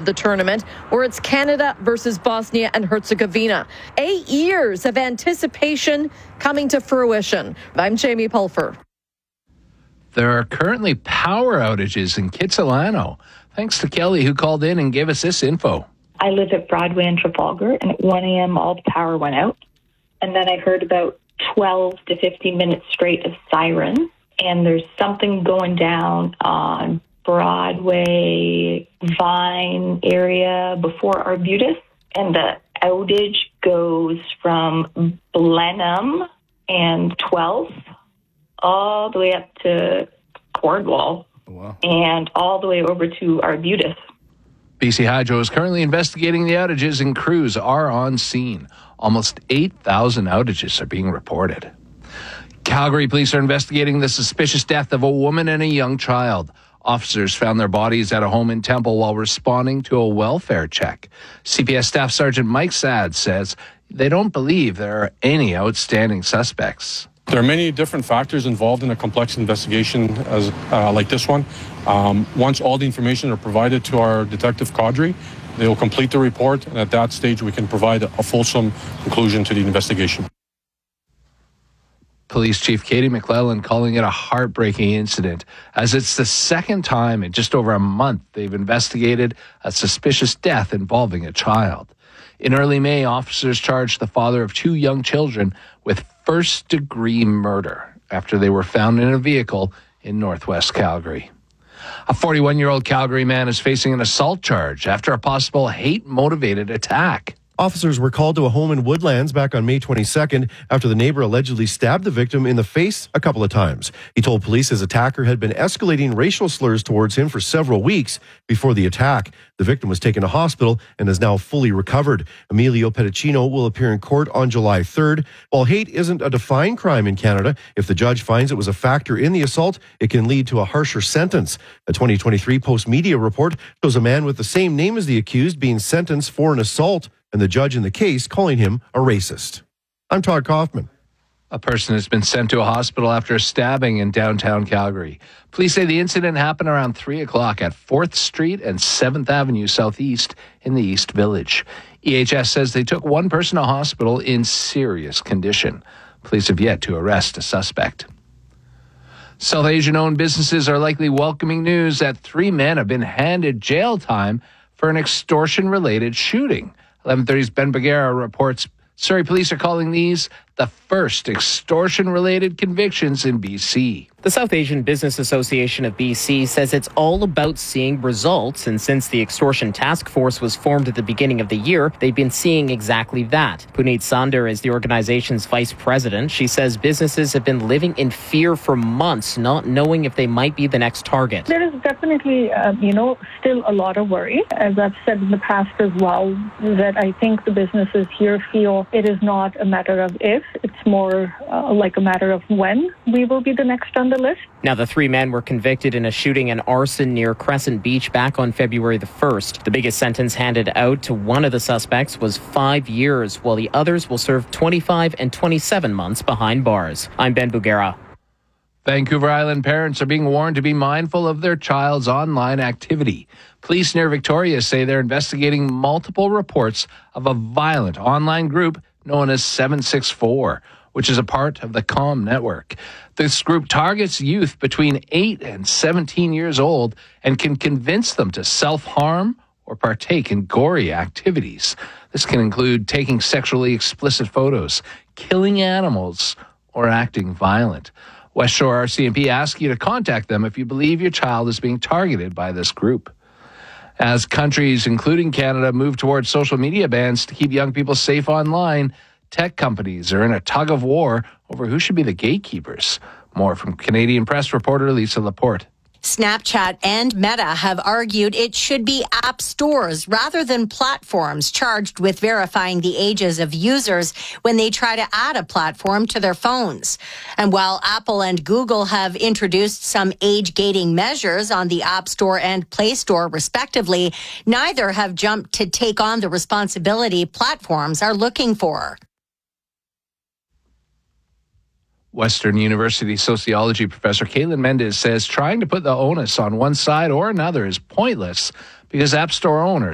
the tournament, where it's Canada versus Bosnia and Herzegovina. 8 years of anticipation coming to fruition. I'm Jamie Pulfer. There are currently power outages in Kitsilano. Thanks to Kelly, who called in and gave us this info. I live at Broadway and Trafalgar, and at 1 a.m. all the power went out. And then I heard about 12 to 15 minutes straight of sirens. And there's something going down on Broadway, Vine area before Arbutus. And the outage goes from Blenheim and 12th all the way up to Cornwall. Wow. And all the way over to Arbutus. BC Hydro is currently investigating the outages, and crews are on scene. Almost 8,000 outages are being reported. Calgary police are investigating the suspicious death of a woman and a young child. Officers found their bodies at a home in Temple while responding to a welfare check. CPS Staff Sergeant Mike Saad says they don't believe there are any outstanding suspects. There are many different factors involved in a complex investigation as like this one. Once all the information are provided to our detective cadre, they will complete the report, and at that stage we can provide a fulsome conclusion to the investigation. Police Chief Katie McClellan calling it a heartbreaking incident, as it's the second time in just over a month they've investigated a suspicious death involving a child. In early May, officers charged the father of 2 young children with first-degree murder after they were found in a vehicle in northwest Calgary. A 41-year-old Calgary man is facing an assault charge after a possible hate-motivated attack. Officers were called to a home in Woodlands back on May 22nd after the neighbor allegedly stabbed the victim in the face a couple of times. He told police his attacker had been escalating racial slurs towards him for several weeks before the attack. The victim was taken to hospital and is now fully recovered. Emilio Pedicino will appear in court on July 3rd. While hate isn't a defined crime in Canada, if the judge finds it was a factor in the assault, it can lead to a harsher sentence. A 2023 Post Media report shows a man with the same name as the accused being sentenced for an assault, and the judge in the case calling him a racist. I'm Todd Kaufman. A person has been sent to a hospital after a stabbing in downtown Calgary. Police say the incident happened around 3 o'clock at 4th Street and 7th Avenue Southeast in the East Village. EHS says they took one person to hospital in serious condition. Police have yet to arrest a suspect. South Asian-owned businesses are likely welcoming news that 3 men have been handed jail time for an extortion-related shooting. 11:30's Ben Bagheera reports Surrey police are calling these the first extortion-related convictions in BC. The South Asian Business Association of BC says it's all about seeing results, and since the extortion task force was formed at the beginning of the year, they've been seeing exactly that. Puneet Sander is the organization's vice president. She says businesses have been living in fear for months, not knowing if they might be the next target. There is definitely, still a lot of worry. As I've said in the past as well, that I think the businesses here feel it is not a matter of if, it's more like a matter of when we will be the next on the list. Now, the 3 men were convicted in a shooting and arson near Crescent Beach back on February the 1st. The biggest sentence handed out to one of the suspects was 5 years, while the others will serve 25 and 27 months behind bars. I'm Ben Bagheera. Vancouver Island parents are being warned to be mindful of their child's online activity. Police near Victoria say they're investigating multiple reports of a violent online group known as 764, which is a part of the COM network. This group targets youth between 8 and 17 years old and can convince them to self-harm or partake in gory activities. This can include taking sexually explicit photos, killing animals, or acting violent. West Shore RCMP asks you to contact them if you believe your child is being targeted by this group. As countries, including Canada, move towards social media bans to keep young people safe online, tech companies are in a tug of war over who should be the gatekeepers. More from Canadian Press reporter Lisa Laporte. Snapchat and Meta have argued it should be app stores rather than platforms charged with verifying the ages of users when they try to add a platform to their phones. And while Apple and Google have introduced some age-gating measures on the App Store and Play Store, respectively, neither have jumped to take on the responsibility platforms are looking for. Western University sociology professor Caitlin Mendez says trying to put the onus on one side or another is pointless because App Store owners